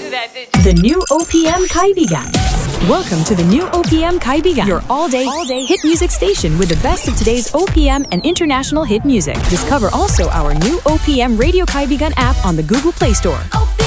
to that, did you? The new OPM Kaibigan. Welcome to the new OPM Kaibigan, your all-day hit music station with the best of today's OPM and international hit music. Discover also our new OPM Radio Kaibigan app on the Google Play Store.